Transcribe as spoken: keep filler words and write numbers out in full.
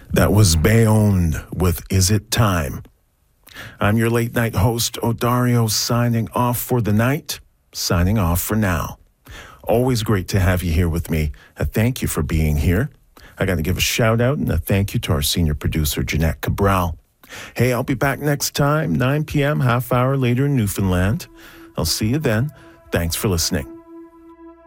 That was Bayonne with Is It Time? I'm your late night host, Odario, signing off for the night, signing off for now. Always great to have you here with me. A thank you for being here. I got to give a shout out and a thank you to our senior producer, Jeanette Cabral. Hey, I'll be back next time, nine p.m., half hour later in Newfoundland. I'll see you then. Thanks for listening.